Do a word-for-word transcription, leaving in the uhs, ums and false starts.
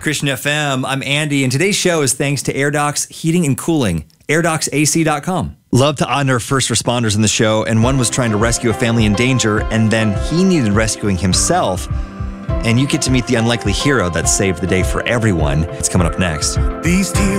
Christian F M. I'm Andy, and today's show is thanks to AirDocs Heating and Cooling, air docs A C dot com. Love to honor first responders in the show, and one was trying to rescue a family in danger, and then he needed rescuing himself. And you get to meet the unlikely hero that saved the day for everyone. It's coming up next. These tears